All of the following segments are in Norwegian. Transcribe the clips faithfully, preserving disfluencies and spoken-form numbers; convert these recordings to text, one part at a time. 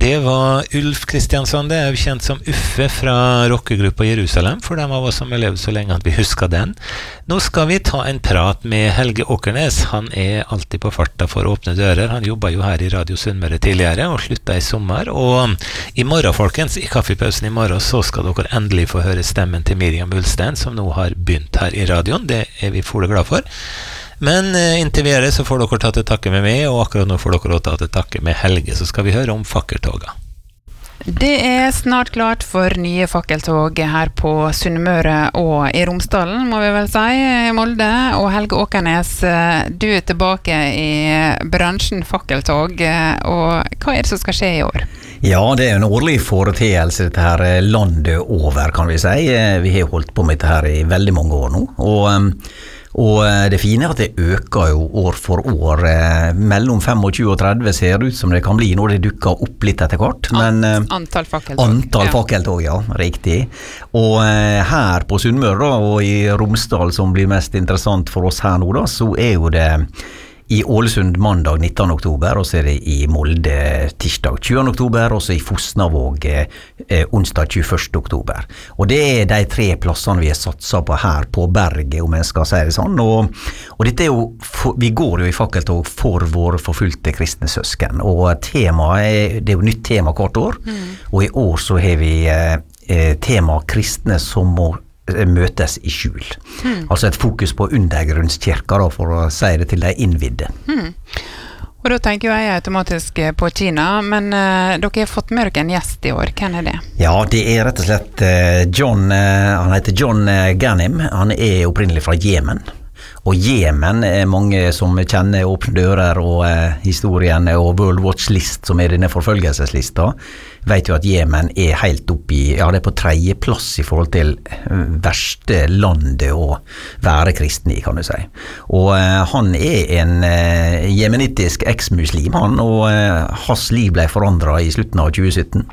Det var Ulf Kristiansson, det er jo kjent som Uffe fra rockegruppa Jerusalem, for dem av oss som har levd så lenge at vi husker den. Nå skal vi ta en prat med Helge Åkernes. Han er alltid på farta for åpne dører. Han jobbet jo her i Radio Sunnmøre tidligere og sluttet i sommer. Og i morgen, folkens, i kaffepausen i morgen, så skal dere endelig få høre stemmen til Miriam Ulstein, som nå har begynt her i radioen. Det er vi fulle glad for. Men inntil vi er det, så får dere ta til takke med meg, og akkurat nå får dere ta til takke med Helge, så skal vi høre om fakkeltoga. Det er snart klart for nye fakkeltog her på Sunnmøre og i Romsdalen, må vi vel si, i Molde. Og Helge Åkernes, du er tilbake i bransjen fakkeltog, og hva er det som skal skje i år? Ja, det er en årlig foreteelse dette her landet over, kan vi si. Vi har holdt på med dette her i veldig mange år nå, og Og det fine er at det øker jo år for år. Mellom tjuefem og tretti ser det ut som det kan bli når det dukker opp litt etter hvert. Men, antall fakkeltog. Antall ja. fakkeltog, ja, riktig. Og her på Sunnmøre og i Romsdal, som blir mest interessant for oss her nå, da, så er jo det i Ålesund mandag nittende oktober, og så er det i Molde tirsdag tjuende oktober, og så i Fosnavåg eh, onsdag tjueførste oktober. Og det er de tre plassene vi har satset på her på berget, om jeg skal si det sånn. Og, og dette er jo, for, vi går jo i fakkeltog for våre forfulgte kristne søsken, og temaet er, det er jo nytt tema hvert år, mm. og i år så har vi eh, tema kristne som må møtes i skjul. Hmm. Altså et fokus på undergrunnskirker, da, for å si det til de innvidde. Hmm. Og da tenker jo jeg automatisk på Kina, men uh, dere har fått med dere en gjest i år. Hvem er det? Ja, det er rett og slett uh, John, uh, han heter John uh, Ganim. Han er opprinnelig fra Jemen. Og Jemen er mange som kjenner Åpne dører og eh, historien og World Watch List, som er denne forfølgelseslista, vet jo at Jemen er helt oppe i, ja, det er på tredje plass i forhold til verste landet å være kristen i, kan du si. Og eh, han er en eh, jemenittisk eks-muslim, han, og eh, hans liv ble forandret i slutten av tjue sytten.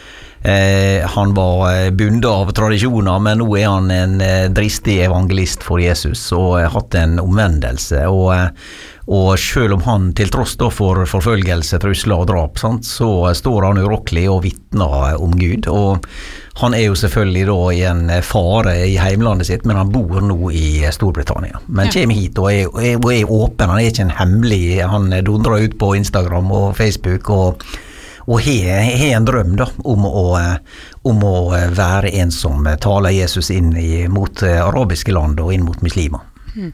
Eh, han var bundet av tradisjoner, men nå er han en eh, dristig evangelist for Jesus og har eh, hatt en omvendelse, og, eh, og selv om han til tross da for forfølgelse, trusler og drap, sant, så står han urokkelig og vittner om Gud, og han er jo selvfølgelig da i en fare i heimlandet sitt, men han bor nå i Storbritannia, men ja. kommer hit og er, er, og er åpen, han er ikke en hemmelig, han dundrer ut på Instagram og Facebook og og har en drøm da, om, å, om å være en som taler Jesus inn i, mot arabiske land og inn mot muslimer. Hmm.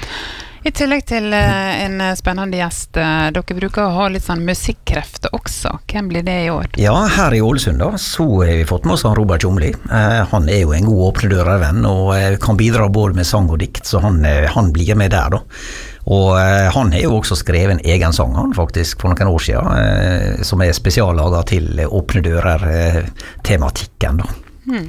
I tillegg til en spennende gjest, dere bruker å ha litt sånn musikkrefter også. Hvem blir det i år? Ja, her i Ålesund da, så har vi fått med oss Robert Tjomli. Han er jo en god åpne dører-venn og kan bidra både med sang og dikt, så han, han blir med der da. Og eh, han har jo også skrevet en egen sang, han faktisk, for noen år siden, eh, som er spesiallaget til eh, åpne dører-tematikken da. Hmm.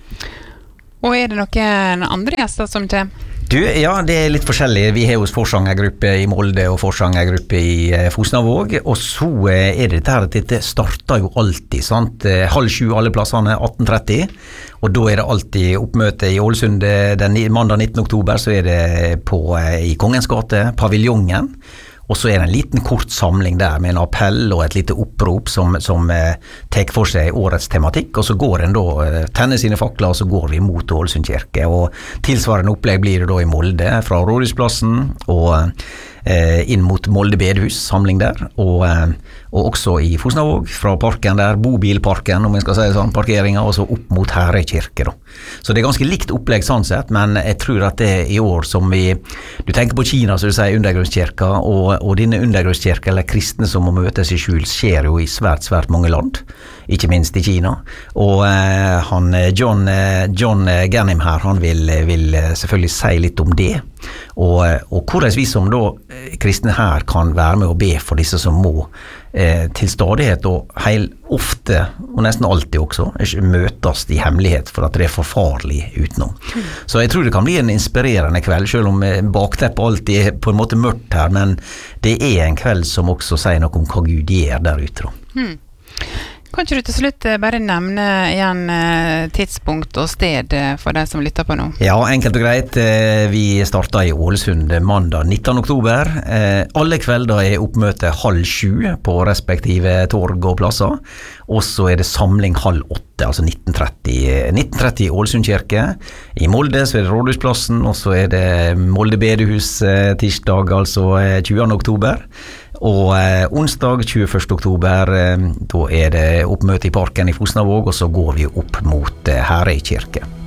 Og er det noen andre gjester som kommer? Du, ja, det er litt forskjellig. Vi har jo forsangergruppe i Molde og forsangergruppe i eh, Fosnavåg, og så eh, er det dette her at dette starter jo alltid, sant? Eh, halv sju alle plassene, atten tretti, og da er det alltid oppmøte i Ålesund den mandag nittende oktober, så er det på, eh, i Kongens gate, paviljongen, og så er det en liten kort samling der med en appell og et lite opprop som, som eh, tek for seg årets tematikk, og så går en da, eh, tenner sine fakler, og så går vi mot Ålesund kirke, og tilsvarende opplegg blir det da i Molde, fra Rådhusplassen, og eh, inn mot Molde bedehus, samling der, og, eh, og også i Fosnavåg, fra parken der, bobilparken, om jeg skal si det sånn, parkeringen, og så opp mot Herre kirke da. Så det er ganske likt opplegg sånn sett, men jeg tror at det i år som vi, du tenker på Kina, så du sier undergrunnskirka, og og denne undergrunnskirke, eller kristne som må møtes i skjul, skjer jo i svært, svært mange land, ikke minst i Kina. Og eh, han, John, John Ganim her, han vil, vil selvfølgelig si litt om det, og, og hvordan vi som da kristne her kan være med å be for disse som må eh, til stadighet og heil ofte, og nesten alltid også, møtes i hemmelighet for at det er forfarlig utenom. Mm. Så jeg tror det kan bli en inspirerende kveld, selv om bakteppet alltid er på en måte mørkt her, men det er en kveld som også sier noe om hva Gud gjør der ute. Da. Mm. Kan ikke du til slutt eh, bare nevne igjen eh, tidspunkt og sted eh, for de som lytter på nå? Ja, enkelt og greit. Eh, vi starter i Ålesund mandag nittende oktober. Eh, alle kvelder er oppmøte halv sju på respektive torg og plasser. Og så er det samling halv åtte, altså nitten tretti. nitten tretti i Ålesund kirke. I Molde så er det Rådhusplassen, og så er det Molde bedehus eh, tirsdag, altså eh, tjuende oktober. Og eh, onsdag tjueførste oktober, eh, da er det oppmøte i parken i Fosnavåg, og så går vi opp mot eh, Herøy kirke.